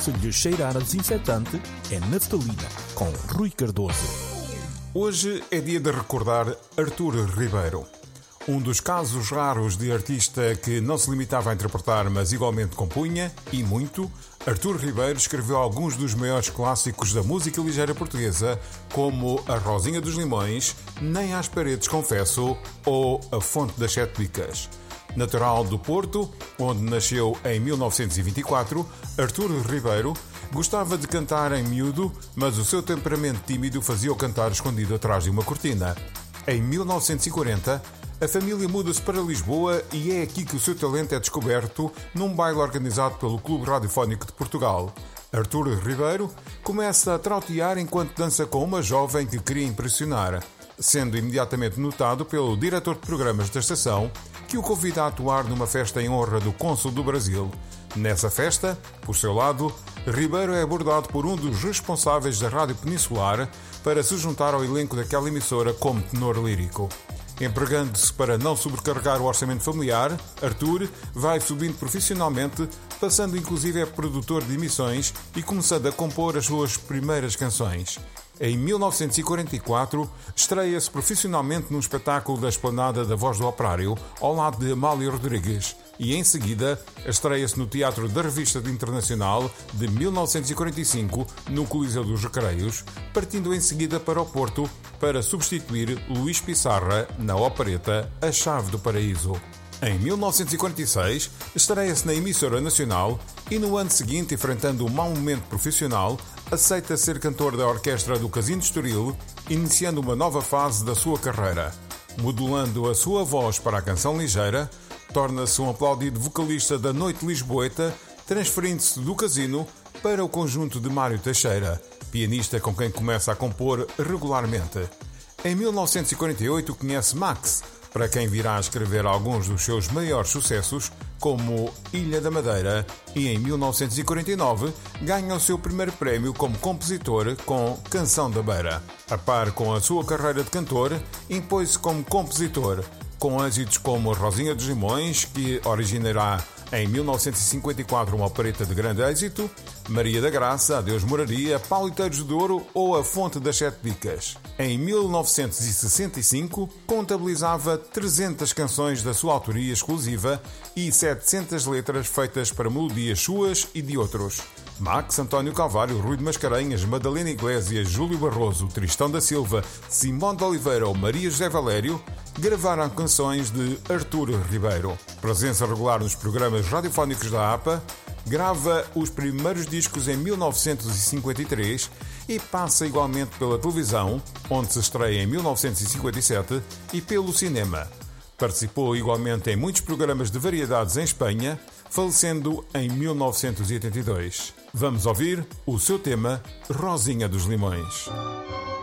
Se lhe cheirar a desinfetante, é naftalina, com Rui Cardoso. Hoje é dia de recordar Artur Ribeiro. Um dos casos raros de artista que não se limitava a interpretar, mas igualmente compunha, e muito, Artur Ribeiro escreveu alguns dos maiores clássicos da música ligeira portuguesa, como A Rosinha dos Limões, Nem às Paredes Confesso ou A Fonte das Sete Bicas. Natural do Porto, onde nasceu em 1924, Artur Ribeiro gostava de cantar em miúdo, mas o seu temperamento tímido fazia-o cantar escondido atrás de uma cortina. Em 1940, a família muda-se para Lisboa e é aqui que o seu talento é descoberto num baile organizado pelo Clube Radiofónico de Portugal. Artur Ribeiro começa a trautear enquanto dança com uma jovem que queria impressionar, sendo imediatamente notado pelo diretor de programas da estação, que o convida a atuar numa festa em honra do cônsul do Brasil. Nessa festa, por seu lado, Ribeiro é abordado por um dos responsáveis da Rádio Peninsular para se juntar ao elenco daquela emissora como tenor lírico. Empregando-se para não sobrecarregar o orçamento familiar, Artur vai subindo profissionalmente, passando inclusive a produtor de emissões e começando a compor as suas primeiras canções. Em 1944, estreia-se profissionalmente num espetáculo da Esplanada da Voz do Operário, ao lado de Amália Rodrigues, e em seguida estreia-se no Teatro da Revista Internacional de 1945, no Coliseu dos Recreios, partindo em seguida para o Porto para substituir Luís Pissarra na opereta A Chave do Paraíso. Em 1946, estreia-se na emissora nacional e no ano seguinte, enfrentando um mau momento profissional, aceita ser cantor da orquestra do Casino de Estoril, iniciando uma nova fase da sua carreira. Modulando a sua voz para a canção ligeira, torna-se um aplaudido vocalista da noite lisboeta, transferindo-se do Casino para o conjunto de Mário Teixeira, pianista com quem começa a compor regularmente. Em 1948 conhece Max, para quem virá a escrever alguns dos seus maiores sucessos, como Ilha da Madeira, e em 1949 ganha o seu primeiro prémio como compositor com Canção da Beira. A par com a sua carreira de cantor, impôs-se como compositor, com êxitos como A Rosinha dos Limões, que originará em 1954 uma opereta de grande êxito, Maria da Graça, Adeus Moraria, Pauliteiros de Ouro ou A Fonte das Sete Bicas. Em 1965, contabilizava 300 canções da sua autoria exclusiva e 700 letras feitas para melodias suas e de outros. Max, António Calvário, Rui de Mascarenhas, Madalena Iglesias, Júlio Barroso, Tristão da Silva, Simão de Oliveira ou Maria José Valério gravaram canções de Artur Ribeiro. Presença regular nos programas radiofónicos da APA, grava os primeiros discos em 1953 e passa igualmente pela televisão, onde se estreia em 1957, e pelo cinema. Participou igualmente em muitos programas de variedades em Espanha, falecendo em 1982. Vamos ouvir o seu tema Rosinha dos Limões.